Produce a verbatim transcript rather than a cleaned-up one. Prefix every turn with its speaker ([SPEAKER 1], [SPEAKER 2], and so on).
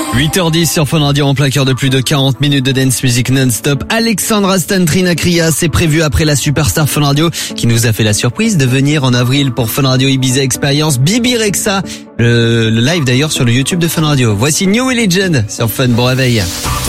[SPEAKER 1] huit heures dix sur Fun Radio en plein cœur de plus de quarante minutes de dance music non-stop. Alexandra Stantrina Kriya, c'est prévu après la superstar Fun Radio qui nous a fait la surprise de venir en avril pour Fun Radio Ibiza Experience. Bibi Rexha, le, le live d'ailleurs sur le YouTube de Fun Radio. Voici New Religion sur Fun, bon réveil.